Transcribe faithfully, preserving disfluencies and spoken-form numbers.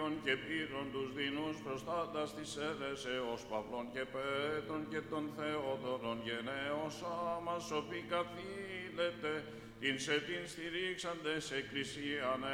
Αγίων και πύρων τους δεινούς προστάτας της αίρεσεως Παυλών και Πέτρων και των Θεόδωρων γενναίος άμας, οποίοι καθήλετε την σε την στηρίξαντες εκκλησίαν